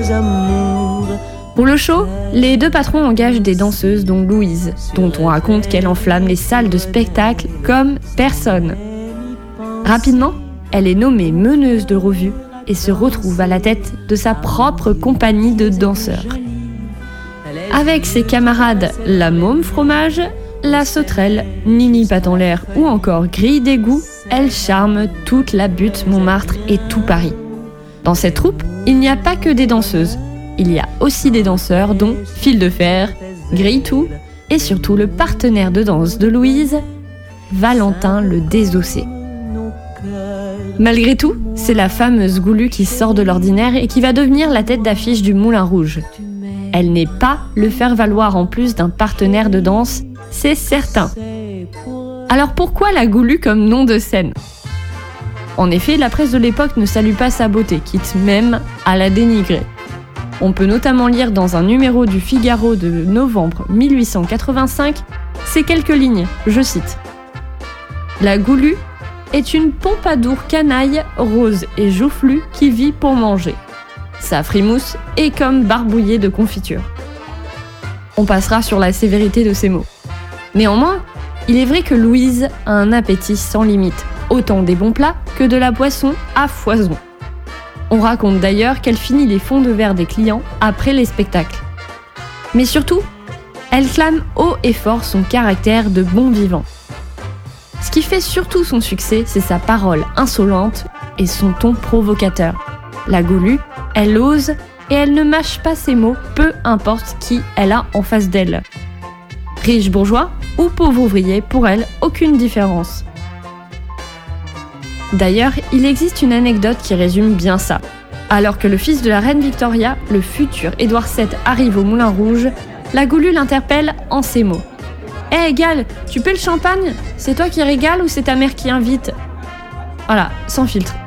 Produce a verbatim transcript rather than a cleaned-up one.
Pour le show, les deux patrons engagent des danseuses dont Louise, dont on raconte qu'elle enflamme les salles de spectacle comme personne. Rapidement, elle est nommée meneuse de revue et se retrouve à la tête de sa propre compagnie de danseurs. Avec ses camarades la Môme Fromage, la Sauterelle, Nini Patte en l'air ou encore Grille d'égout, elle charme toute la butte Montmartre et tout Paris. Dans cette troupe, il n'y a pas que des danseuses. Il y a aussi des danseurs dont Fil de Fer, Grille-Tout et surtout le partenaire de danse de Louise, Valentin le Désossé. Malgré tout, c'est la fameuse Goulue qui sort de l'ordinaire et qui va devenir la tête d'affiche du Moulin Rouge. Elle n'est pas le faire-valoir en plus d'un partenaire de danse, c'est certain. Alors pourquoi la Goulue comme nom de scène ? En effet, la presse de l'époque ne salue pas sa beauté, quitte même à la dénigrer. On peut notamment lire dans un numéro du Figaro de novembre mille huit cent quatre-vingt-cinq ces quelques lignes, je cite. « La Goulue est une pompadour canaille, rose et joufflue qui vit pour manger. Sa frimousse est comme barbouillée de confiture. » On passera sur la sévérité de ces mots. Néanmoins, il est vrai que Louise a un appétit sans limite, autant des bons plats que de la boisson à foison. On raconte d'ailleurs qu'elle finit les fonds de verre des clients après les spectacles. Mais surtout, elle clame haut et fort son caractère de bon vivant. Ce qui fait surtout son succès, c'est sa parole insolente et son ton provocateur. La Goulue, elle ose et elle ne mâche pas ses mots, peu importe qui elle a en face d'elle. Riche bourgeois ou pauvre ouvrier, pour elle, aucune différence. D'ailleurs, il existe une anecdote qui résume bien ça. Alors que le fils de la reine Victoria, le futur Édouard sept, arrive au Moulin Rouge, la Goulue l'interpelle en ces mots. « Hé, hey, Gale, tu paies le champagne ? C'est toi qui régale ou c'est ta mère qui invite ?» Voilà, sans filtre.